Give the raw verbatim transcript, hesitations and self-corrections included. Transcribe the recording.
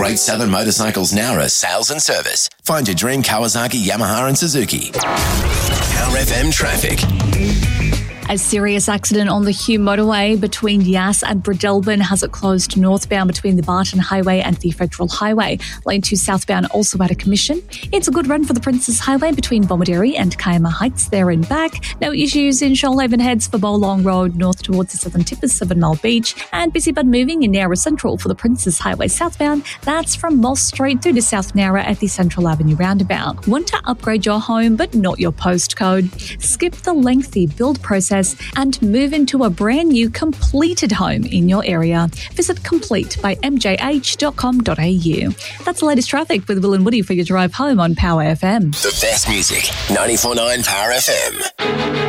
Great Southern Motorcycles Nowra sales and service. Find your dream Kawasaki, Yamaha and Suzuki. Power F M traffic. A serious accident on the Hume motorway between Yass and Bredelburn has it closed northbound between the Barton Highway and the Federal Highway. Lane two southbound also had a commission. It's a good run for the Princess Highway between Bomaderry and Kiama Heights there and back. No issues in Shoalhaven heads for Bowlong Road north towards the southern tip of Seven Mile Beach. And busy but moving in Nowra Central for the Princess Highway southbound. That's from Moss Street through to South Nowra at the Central Avenue roundabout. Want to upgrade your home but not your postcode? Skip the lengthy build process and move into a brand new completed home in your area. Visit complete by m j h dot com dot a u. That's the latest traffic with Will and Woody for your drive home on Power F M. The best music, ninety-four point nine Power F M.